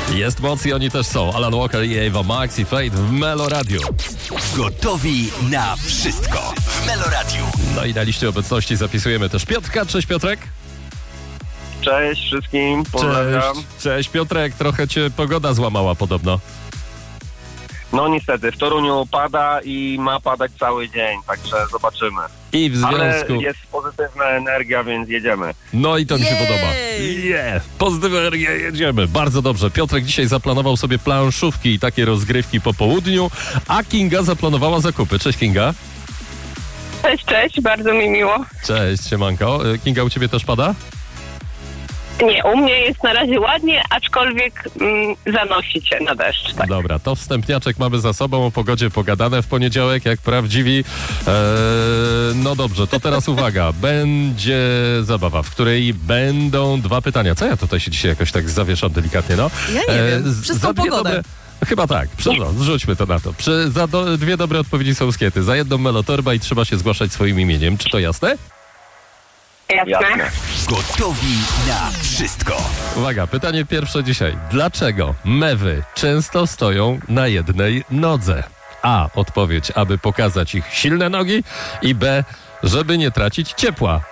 Jest moc i oni też są. Alan Walker i Ava Max i Fate w Melo Radio. Gotowi na wszystko w Melo Radio. No i na liście obecności zapisujemy też Piotrka. Cześć Piotrek. Cześć wszystkim, pozdrawiam. Cześć Piotrek, trochę cię pogoda złamała podobno. No niestety, w Toruniu pada i ma padać cały dzień, także zobaczymy. I w związku... Ale jest pozytywna energia, więc jedziemy. No i to mi się podoba. Pozytywna energia, jedziemy. Bardzo dobrze. Piotrek dzisiaj zaplanował sobie planszówki i takie rozgrywki po południu, a Kinga zaplanowała zakupy. Cześć Kinga. Cześć, bardzo mi miło. Cześć, siemanko. Kinga, u ciebie też pada? Nie, u mnie jest na razie ładnie, aczkolwiek zanosi cię na deszcz. Tak. Dobra, to wstępniaczek mamy za sobą, o pogodzie pogadane w poniedziałek, jak prawdziwi. No dobrze, to teraz uwaga. Będzie zabawa, w której będą 2 pytania. Co ja tutaj się dzisiaj jakoś tak zawieszam delikatnie, no? Ja nie wiem, przez tą pogodę. Chyba tak, zrzućmy to na to. 2 dobre odpowiedzi są skiety. Za jedną melotorba i trzeba się zgłaszać swoim imieniem. Czy to jasne? Jasne. Gotowi na wszystko. Uwaga, pytanie pierwsze dzisiaj. Dlaczego mewy często stoją na jednej nodze? A. Odpowiedź, aby pokazać ich silne nogi i B. Żeby nie tracić ciepła.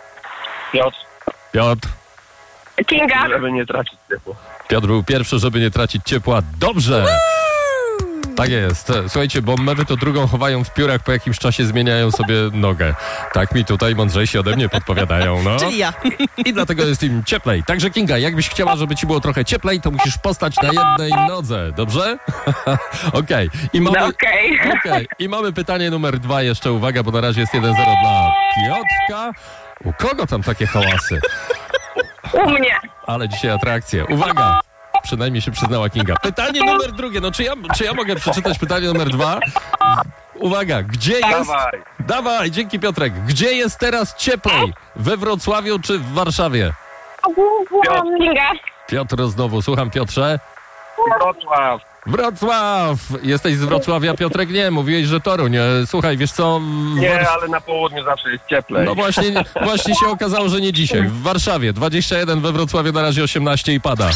Piotr. Kinga. Żeby nie tracić ciepła. Piotr był pierwszy, żeby nie tracić ciepła. Dobrze! Tak jest. Słuchajcie, bo mewy to drugą chowają w piórach, po jakimś czasie zmieniają sobie nogę. Tak mi tutaj mądrzejsi ode mnie podpowiadają, no. Czyli ja. I dlatego jest im cieplej. Także Kinga, jakbyś chciała, żeby ci było trochę cieplej, to musisz postać na jednej nodze, dobrze? Okej. Okej. I mamy pytanie numer 2 jeszcze, uwaga, bo na razie jest 1-0 dla Piotrka. U kogo tam takie hałasy? U mnie. Ale dzisiaj atrakcje. Uwaga! Przynajmniej się przyznała Kinga. Pytanie numer 2. No czy ja mogę przeczytać pytanie numer 2? Uwaga, gdzie jest... Dawaj, dzięki Piotrek. Gdzie jest teraz cieplej? We Wrocławiu czy w Warszawie? Kinga. Piotr znowu. Słucham, Piotrze. Wrocław. Jesteś z Wrocławia, Piotrek? Nie, mówiłeś, że Toruń. Słuchaj, wiesz co? Nie, ale na południu zawsze jest cieplej. No właśnie się okazało, że nie dzisiaj. W Warszawie 21, we Wrocławiu na razie 18 i pada.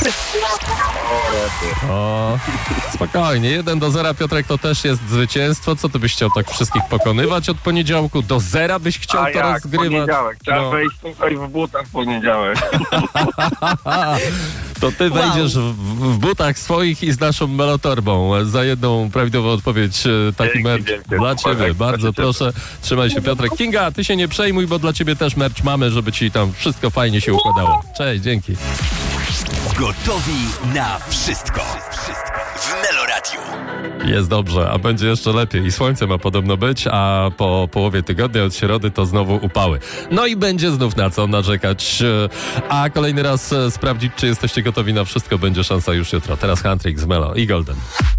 O, spokojnie, 1-0, Piotrek, to też jest zwycięstwo. Co ty byś chciał tak wszystkich pokonywać od poniedziałku? Do 0 byś chciał to rozgrywać? Poniedziałek, trzeba wejść tutaj w butach w poniedziałek. To ty wejdziesz w butach swoich i z naszą melotorbą. Za jedną prawidłową odpowiedź taki merch dla ciebie. Bardzo proszę, trzymaj się Piotrek. Kinga, ty się nie przejmuj, bo dla ciebie też merch mamy, żeby ci tam wszystko fajnie się układało. Cześć, dzięki. Gotowi na wszystko w Melo Radio. Jest dobrze, a będzie jeszcze lepiej. I słońce ma podobno być, a po połowie tygodnia od środy to znowu upały. No i będzie znów na co narzekać. A kolejny raz sprawdzić, czy jesteście gotowi na wszystko, będzie szansa już jutro. Teraz Huntrix z Melo i Golden.